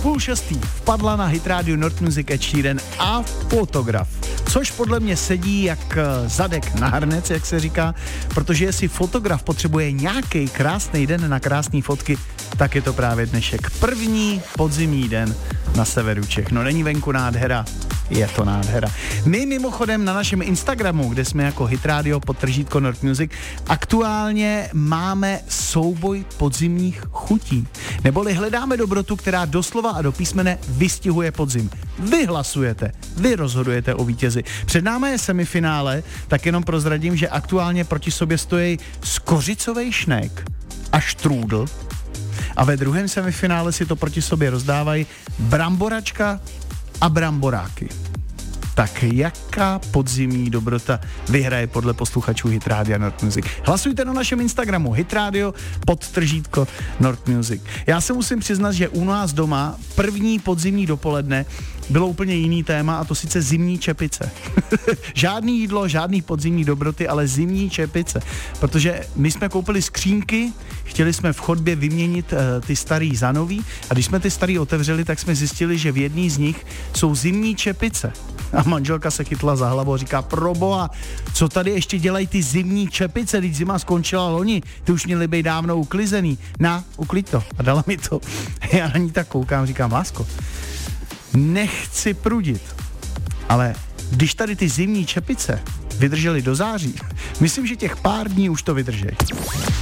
5:30 vpadla na Hit Radio North Music Ed Sheeran a Fotograf. Což podle mě sedí jak zadek na hrnec, jak se říká, protože jestli fotograf potřebuje nějaký krásný den na krásné fotky, tak je to právě dnešek. První podzimní den na severu Čech. No není venku nádhera, je to nádhera. My mimochodem na našem Instagramu, kde jsme jako Hit Radio _ North Music, aktuálně máme souboj podzimních chutí. Neboli hledáme dobrotu, která doslova a do písmene vystihuje podzim. Vy hlasujete, vy rozhodujete o vítězi. Před námi je semifinále, tak jenom prozradím, že aktuálně proti sobě stojí skořicovej šnek a štrůdl. A ve druhém semifinále si to proti sobě rozdávají bramboračka a bramboráky. Tak jaká podzimní dobrota vyhraje podle posluchačů Hit Radio North Music? Hlasujte na našem Instagramu Hit Radio _ North Music. Já se musím přiznat, že u nás doma první podzimní dopoledne bylo úplně jiný téma, a to sice zimní čepice. Žádný jídlo, žádný podzimní dobroty, ale zimní čepice. Protože my jsme koupili skřínky, chtěli jsme v chodbě vyměnit ty starý za nový, a když jsme ty starý otevřeli, tak jsme zjistili, že v jedné z nich jsou zimní čepice. A manželka se chytla za hlavu a říká: proboha, co tady ještě dělají ty zimní čepice, když zima skončila loni, ty už měly být dávno uklizený. Uklid to. A dala mi to. Já na ní tak koukám, říkám: lásko, nechci prudit, ale když tady ty zimní čepice vydržely do září, myslím, že těch pár dní už to vydrží.